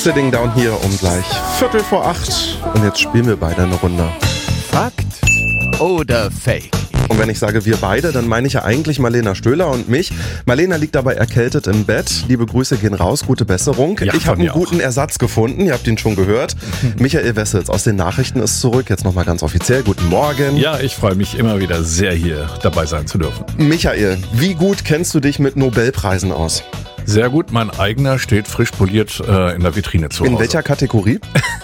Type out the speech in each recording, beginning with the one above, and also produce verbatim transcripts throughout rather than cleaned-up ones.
Sitting Down Here um gleich Viertel vor acht. Und jetzt spielen wir beide eine Runde. Fakt oder Fake? Und wenn ich sage wir beide, dann meine ich ja eigentlich Marlena Stöhler und mich. Marlena liegt dabei erkältet im Bett. Liebe Grüße gehen raus, gute Besserung. Ja, ich habe einen auch. guten Ersatz gefunden, ihr habt ihn schon gehört. Michael Wessels aus den Nachrichten ist zurück, jetzt nochmal ganz offiziell. Guten Morgen. Ja, ich freue mich immer wieder sehr, hier dabei sein zu dürfen. Michael, wie gut kennst du dich mit Nobelpreisen aus? Sehr gut, mein eigener steht frisch poliert äh, in der Vitrine zu Hause. In welcher Kategorie?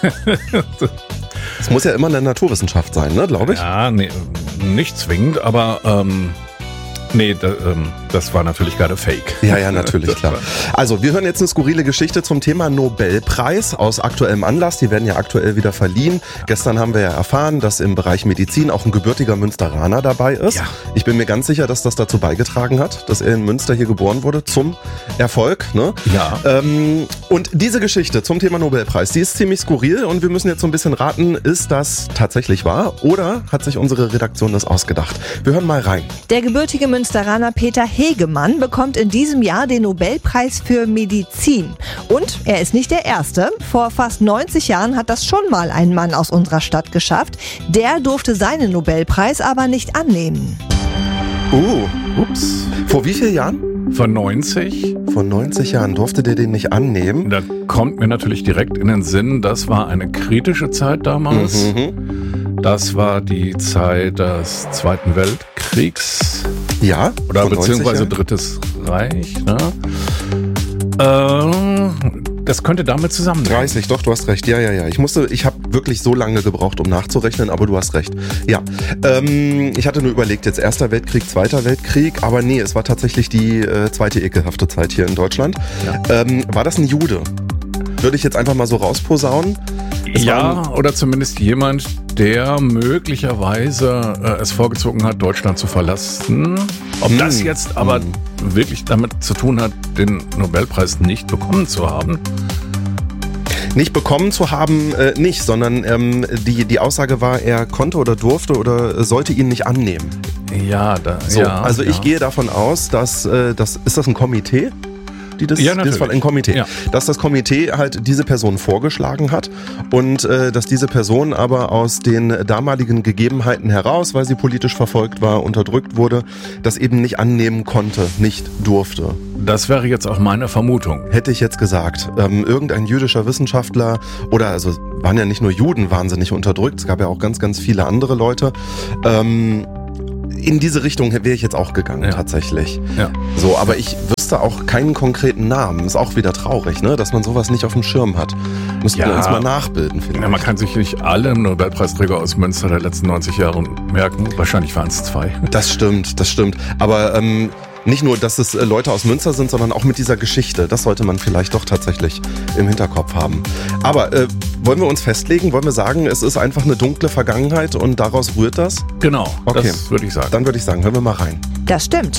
Es muss ja immer eine Naturwissenschaft sein, ne, glaube ich? Ja, nee, nicht zwingend, aber ähm, nee, da, ähm, das war natürlich gerade Fake. Ja, ja, natürlich, klar. Also, wir hören jetzt eine skurrile Geschichte zum Thema Nobelpreis aus aktuellem Anlass. Die werden ja aktuell wieder verliehen. Gestern haben wir ja erfahren, dass im Bereich Medizin auch ein gebürtiger Münsteraner dabei ist. Ja. Ich bin mir ganz sicher, dass das dazu beigetragen hat, dass er in Münster hier geboren wurde zum Erfolg. Ne? Ja. Ähm, und diese Geschichte zum Thema Nobelpreis, die ist ziemlich skurril und wir müssen jetzt so ein bisschen raten, ist das tatsächlich wahr oder hat sich unsere Redaktion das ausgedacht? Wir hören mal rein. Der gebürtige Münsteraner Peter Hegemann bekommt in diesem Jahr den Nobelpreis für Medizin. Und er ist nicht der Erste. Vor fast neunzig Jahren hat das schon mal ein Mann aus unserer Stadt geschafft. Der durfte seinen Nobelpreis aber nicht annehmen. Uh, Ups. vor wie vielen Jahren? Von neunzig, Vor neunzig Jahren durfte der den nicht annehmen. da kommt mir natürlich direkt in den Sinn, das war eine kritische Zeit damals. Mhm. Das war die Zeit des Zweiten Weltkriegs. Ja, Oder vor neunzig beziehungsweise Jahren. Drittes Reich. Ne? Äh, das könnte damit zusammenhängen. dreißig, doch, du hast recht. Ja, ja, ja. Ich musste, ich habe wirklich so lange gebraucht, um nachzurechnen, aber du hast recht. Ja, ähm, ich hatte nur überlegt, jetzt Erster Weltkrieg, Zweiter Weltkrieg, aber nee, es war tatsächlich die äh, zweite ekelhafte Zeit hier in Deutschland. Ja. Ähm, war das ein Jude? Würde ich jetzt einfach mal so rausposaunen. Es war Ja, oder zumindest jemand, der möglicherweise äh, es vorgezogen hat, Deutschland zu verlassen. Ob Hm. das jetzt aber Hm. wirklich damit zu tun hat, den Nobelpreis nicht bekommen zu haben. Nicht bekommen zu haben, äh, nicht, sondern ähm, die, die Aussage war, er konnte oder durfte oder sollte ihn nicht annehmen. Ja, da, So, ja, also ich ja. gehe davon aus, dass äh, das ist das ein Komitee? Die das, Ja, die das natürlich. ein Komitee. Ja. Dass das Komitee halt diese Person vorgeschlagen hat und äh, dass diese Person aber aus den damaligen Gegebenheiten heraus, weil sie politisch verfolgt war, unterdrückt wurde, das eben nicht annehmen konnte, nicht durfte. Das wäre jetzt auch meine Vermutung. Hätte ich jetzt gesagt, ähm, irgendein jüdischer Wissenschaftler oder also waren ja nicht nur Juden wahnsinnig unterdrückt, es gab ja auch ganz, ganz viele andere Leute. Ähm, in diese Richtung wäre ich jetzt auch gegangen, Ja. tatsächlich. Ja. So, aber ich wüsste auch keinen konkreten Namen. Ist auch wieder traurig, ne, dass man sowas nicht auf dem Schirm hat. Müssten wir Ja. uns mal nachbilden, finde Ja, ich. man kann sich nicht alle Nobelpreisträger aus Münster der letzten neunzig Jahre merken. Wahrscheinlich waren es zwei. Das stimmt, das stimmt. Aber ähm, nicht nur, dass es äh, Leute aus Münster sind, sondern auch mit dieser Geschichte. Das sollte man vielleicht doch tatsächlich im Hinterkopf haben. Aber äh, wollen wir uns festlegen? Wollen wir sagen, es ist einfach eine dunkle Vergangenheit und daraus rührt das? Genau, Okay. das würde ich sagen. Dann würde ich sagen, hören wir mal rein. Das stimmt.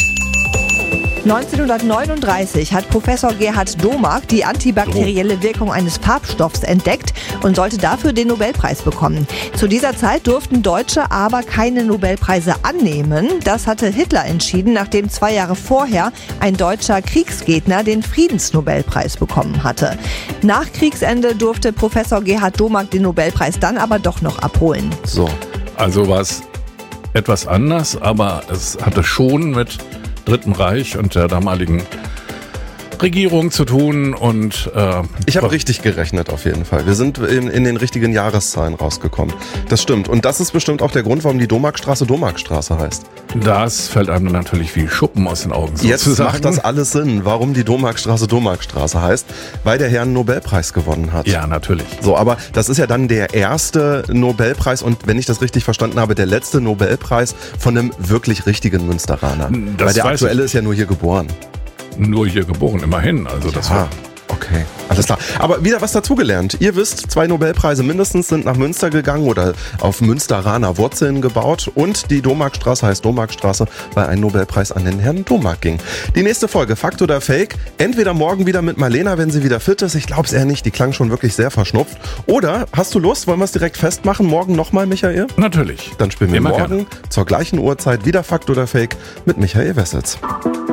neunzehnhundertneununddreißig hat Professor Gerhard Domark die antibakterielle Wirkung eines Farbstoffs entdeckt und sollte dafür den Nobelpreis bekommen. Zu dieser Zeit durften Deutsche aber keine Nobelpreise annehmen. Das hatte Hitler entschieden, nachdem zwei Jahre vorher ein deutscher Kriegsgegner den Friedensnobelpreis bekommen hatte. Nach Kriegsende durfte Professor Gerhard Domark den Nobelpreis dann aber doch noch abholen. So. Also war es etwas anders, aber es hatte schon mit Dritten Reich und der damaligen Regierung zu tun und äh, Ich habe richtig gerechnet auf jeden Fall. Wir sind in, in den richtigen Jahreszahlen rausgekommen. Das stimmt. Und das ist bestimmt auch der Grund, warum die Domarkstraße Domarkstraße heißt. das fällt einem natürlich wie Schuppen aus den Augen Jetzt sozusagen. macht das alles Sinn, warum die Domarkstraße Domarkstraße heißt, weil der Herr einen Nobelpreis gewonnen hat. Ja, natürlich. So, aber das ist ja dann der erste Nobelpreis und wenn ich das richtig verstanden habe, der letzte Nobelpreis von einem wirklich richtigen Münsteraner. Das weil der weiß aktuelle ich ist ja nur hier geboren. Nur hier geboren, immerhin. Also das Ah, war okay, alles klar. Aber wieder was dazugelernt. Ihr wisst, zwei Nobelpreise mindestens sind nach Münster gegangen oder auf Münsteraner Wurzeln gebaut und die Domarkstraße heißt Domarkstraße, weil ein Nobelpreis an den Herrn Domark ging. Die nächste Folge, Fakt oder Fake, entweder morgen wieder mit Marlena, wenn sie wieder fit ist, ich glaube es eher nicht, die klang schon wirklich sehr verschnupft. Oder, hast du Lust, wollen wir es direkt festmachen, morgen nochmal, Michael? natürlich. Dann spielen wir Immer morgen gerne. zur gleichen Uhrzeit wieder Fakt oder Fake mit Michael Wessels.